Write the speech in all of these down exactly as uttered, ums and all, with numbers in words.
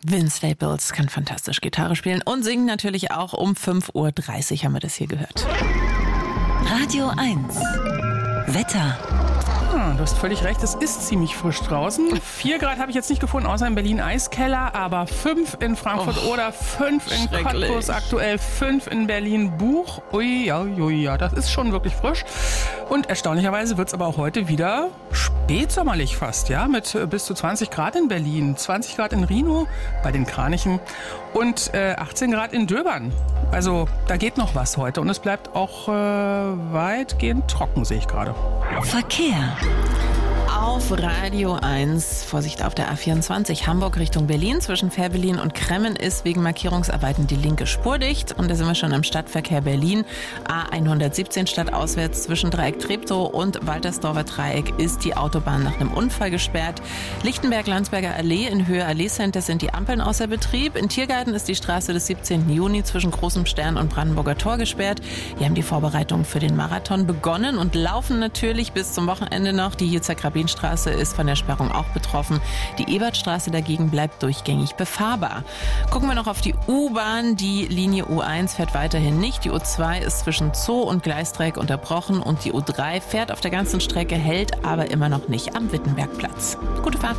Vince Staples kann fantastisch Gitarre spielen und singen natürlich auch. Um fünf Uhr dreißig haben wir das hier gehört. Radio eins. Wetter. Ah, du hast völlig recht, es ist ziemlich frisch draußen. Vier Grad habe ich jetzt nicht gefunden, außer in Berlin Eiskeller, aber fünf in Frankfurt Oh, oder fünf in Cottbus aktuell, fünf in Berlin Buch. Ui, ja, ui, ja, das ist schon wirklich frisch. Und erstaunlicherweise wird es aber auch heute wieder spätsommerlich fast, ja, mit bis zu zwanzig Grad in Berlin, zwanzig Grad in Rhinow bei den Kranichen und äh, achtzehn Grad in Döbern. Also da geht noch was heute und es bleibt auch äh, weitgehend trocken, sehe ich gerade. Verkehr. Auf Radio eins, Vorsicht auf der A vierundzwanzig, Hamburg Richtung Berlin. Zwischen Fährberlin und Kremmen ist wegen Markierungsarbeiten die linke Spur dicht. Und da sind wir schon im Stadtverkehr Berlin. A hundertsiebzehn stadtauswärts zwischen Dreieck Treptow und Waltersdorfer Dreieck ist die Autobahn nach einem Unfall gesperrt. Lichtenberg-Landsberger Allee in Höhe Allee Center sind die Ampeln außer Betrieb. In Tiergarten ist die Straße des siebzehnten Juni zwischen Großem Stern und Brandenburger Tor gesperrt. Hier haben die Vorbereitungen für den Marathon begonnen und laufen natürlich bis zum Wochenende noch. Die Yitzhak-Rabin Straße ist von der Sperrung auch betroffen. Die Ebertstraße dagegen bleibt durchgängig befahrbar. Gucken wir noch auf die U-Bahn. Die Linie U eins fährt weiterhin nicht. Die U zwei ist zwischen Zoo und Gleisdreieck unterbrochen und die U drei fährt auf der ganzen Strecke, hält aber immer noch nicht am Wittenbergplatz. Gute Fahrt.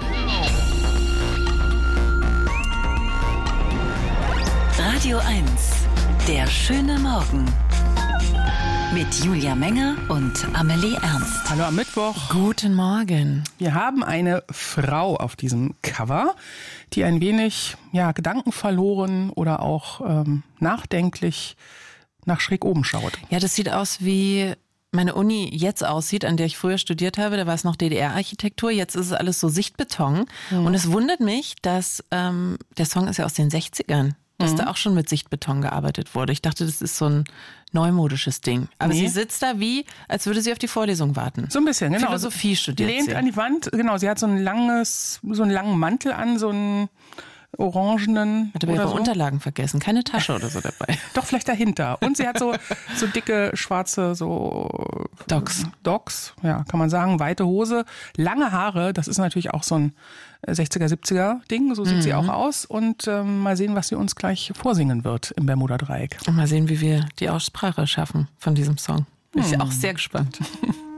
Radio eins. Der schöne Morgen. Mit Julia Menger und Amelie Ernst. Hallo am Mittwoch. Guten Morgen. Wir haben eine Frau auf diesem Cover, die ein wenig ja, gedankenverloren oder auch ähm, nachdenklich nach schräg oben schaut. Ja, das sieht aus wie meine Uni jetzt aussieht, an der ich früher studiert habe. Da war es noch D D R-Architektur, jetzt ist es alles so Sichtbeton. Mhm. Und es wundert mich, dass ähm, der Song ist ja aus den sechzigern. Dass mhm. da auch schon mit Sichtbeton gearbeitet wurde. Ich dachte, das ist so ein neumodisches Ding. Aber nee. Sie sitzt da wie, als würde sie auf die Vorlesung warten. So ein bisschen, genau. Philosophie studiert lehnt sie. An die Wand, genau. Sie hat so ein langes, so einen langen Mantel an, so einen orangenen. Hat aber ihre so. Unterlagen vergessen, keine Tasche oder so dabei. Doch, vielleicht dahinter. Und sie hat so, so dicke, schwarze, so Docks. Docks, ja, kann man sagen. Weite Hose, lange Haare. Das ist natürlich auch so ein sechziger, siebziger Ding. So sieht mhm. sie auch aus. Und ähm, mal sehen, was sie uns gleich vorsingen wird im Bermuda-Dreieck. Und mal sehen, wie wir die Aussprache schaffen von diesem Song. Bin ich mhm. auch sehr gespannt.